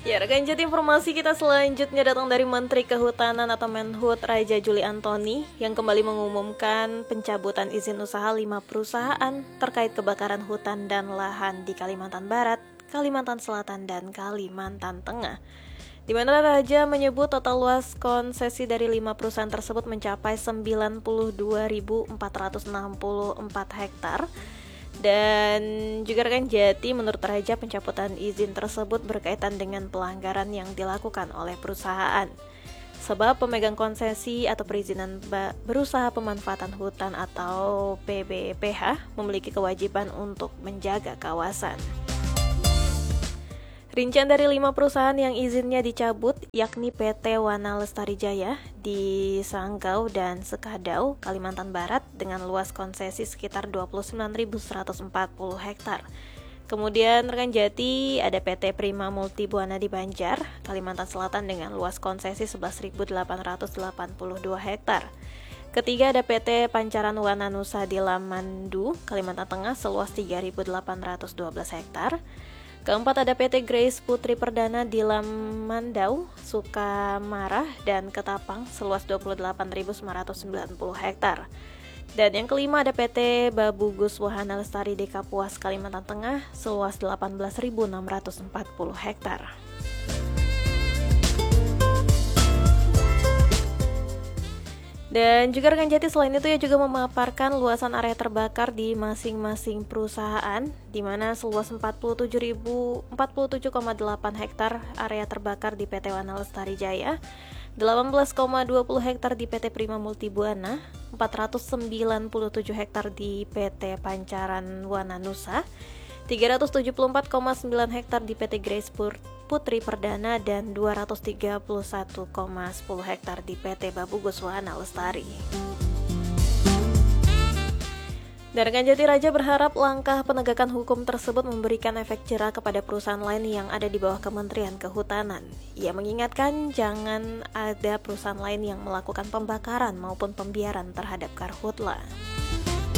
Ya, rekan Jati, informasi kita selanjutnya datang dari Menteri Kehutanan atau Menhut Raja Juli Antoni yang kembali mengumumkan pencabutan izin usaha 5 perusahaan terkait kebakaran hutan dan lahan di Kalimantan Barat, Kalimantan Selatan, dan Kalimantan Tengah. Di mana Raja menyebut total luas konsesi dari 5 perusahaan tersebut mencapai 92.464 hektar. Dan juga rekan Jati, menurut Raja pencabutan izin tersebut berkaitan dengan pelanggaran yang dilakukan oleh perusahaan. Sebab pemegang konsesi atau perizinan berusaha pemanfaatan hutan atau PBPH memiliki kewajiban untuk menjaga kawasan. Rincian dari 5 perusahaan yang izinnya dicabut yakni PT Wana Lestari Jaya di Sanggau dan Sekadau, Kalimantan Barat dengan luas konsesi sekitar 29.140 hektar. Kemudian rekan Jati ada PT Prima Multi Buana di Banjar, Kalimantan Selatan dengan luas konsesi 11.882 hektar. Ketiga ada PT Pancaran Wana Nusa di Lamandu, Kalimantan Tengah seluas 3.812 hektar. Keempat ada PT Grace Putri Perdana di Lamandau, Sukamarah, dan Ketapang seluas 28.990 hektar. Dan yang kelima ada PT Babugus Wahana Lestari di Kapuas, Kalimantan Tengah seluas 18.640 hektar. Dan juga rekan Jati, selain itu ia juga memaparkan luasan area terbakar di masing-masing perusahaan, di mana seluas 47,8 hektar area terbakar di PT Wana Lestari Jaya, 18,20 hektar di PT Prima Multi Buana, 497 hektar di PT Pancaran Wana Nusa, 374,9 hektar di PT Grace Putri Perdana, dan 231,10 hektar di PT Babugus Wahana Lestari. Dan rekan Jati, Raja berharap langkah penegakan hukum tersebut memberikan efek jera kepada perusahaan lain yang ada di bawah Kementerian Kehutanan. Ia mengingatkan jangan ada perusahaan lain yang melakukan pembakaran maupun pembiaran terhadap karhutla.